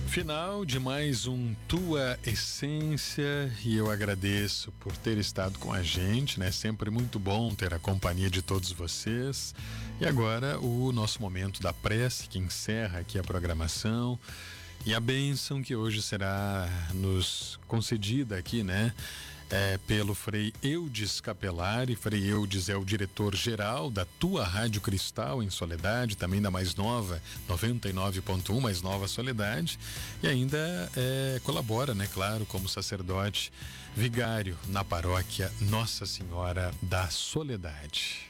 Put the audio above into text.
Final de mais um Tua Essência, e eu agradeço por ter estado com a gente, né? Sempre muito bom ter a companhia de todos vocês. E agora o nosso momento da prece, que encerra aqui a programação, e a bênção que hoje será nos concedida aqui, né? Pelo Frei Eudes Capelari. Frei Eudes é o diretor-geral da Tua Rádio Cristal em Soledade, também da mais nova 99.1, mais nova Soledade, e ainda colabora, né, claro, como sacerdote vigário na paróquia Nossa Senhora da Soledade.